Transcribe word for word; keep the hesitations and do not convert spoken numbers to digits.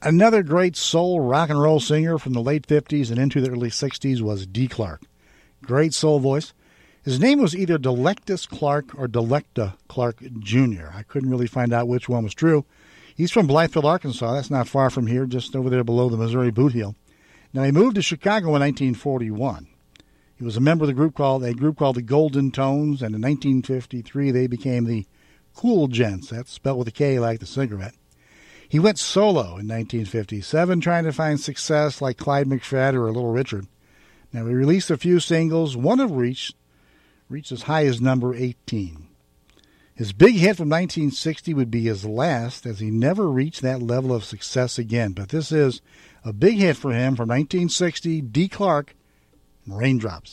Another great soul rock and roll singer from the late fifties and into the early sixties was Dee Clark. Great soul voice. His name was either Delectus Clark or Delecta Clark Junior I couldn't really find out which one was true. He's from Blythefield, Arkansas. That's not far from here, just over there below the Missouri Boot Heel. Now, he moved to Chicago in nineteen forty-one. He was a member of the group called a group called the Golden Tones, and in nineteen fifty-three they became the Cool Gents. That's spelled with a K like the cigarette. He went solo in nineteen fifty-seven, trying to find success like Clyde McPhatter or Little Richard. Now, he released a few singles, one of which reached as high as number eighteen. His big hit from nineteen sixty would be his last, as he never reached that level of success again. But this is a big hit for him from nineteen sixty, Dee Clark, Raindrops.